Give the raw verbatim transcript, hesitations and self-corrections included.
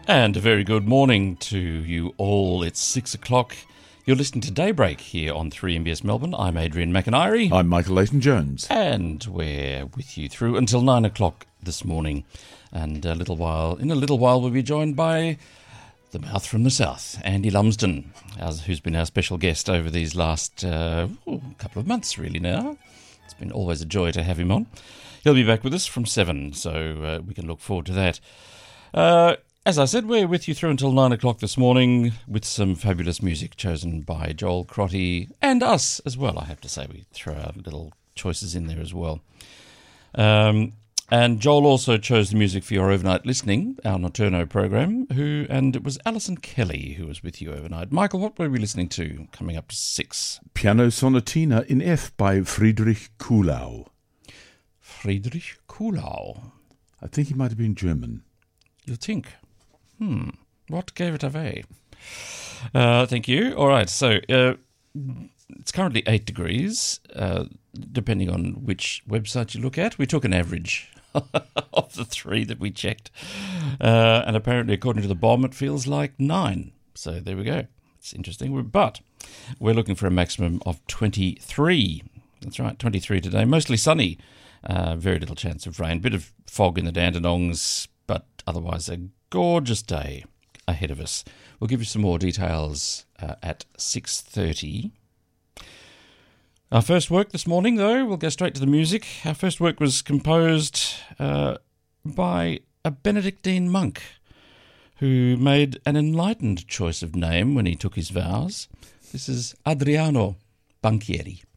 And a very good morning to you all. It's six o'clock. You're listening to Daybreak here on three M B S Melbourne. I'm Adrian McIntyre. I'm Michael Leighton-Jones. And we're with you through until nine o'clock this morning. And a little while, in a little while, we'll be joined by the mouth from the south, Andy Lumsden, as, who's been our special guest over these last uh, ooh, couple of months, really now. It's been always a joy to have him on. He'll be back with us from seven, so uh, we can look forward to that. Uh, as I said, we're with you through until nine o'clock this morning with some fabulous music chosen by Joel Crotty and us as well, I have to say. We throw our little choices in there as well. Um, and Joel also chose the music for your overnight listening, our Nocturno program, who and it was Alison Kelly who was with you overnight. Michael, what were we listening to coming up to six? Piano Sonatina in F by Friedrich Kuhlau. Friedrich Kuhlau. I think he might have been German. You think? Hmm. What gave it away? Uh, thank you. All right. So uh, it's currently eight degrees, uh, depending on which website you look at. We took an average of the three that we checked. Uh, and apparently, according to the bomb, it feels like nine. So there we go. It's interesting. But we're looking for a maximum of twenty-three. That's right, twenty-three today. Mostly sunny. Uh, very little chance of rain. Bit of fog in the Dandenongs, but otherwise a gorgeous day ahead of us. We'll give you some more details uh, at six thirty. Our first work this morning, though, we'll go straight to the music. Our first work was composed uh, by a Benedictine monk who made an enlightened choice of name when he took his vows. This is Adriano Banchieri.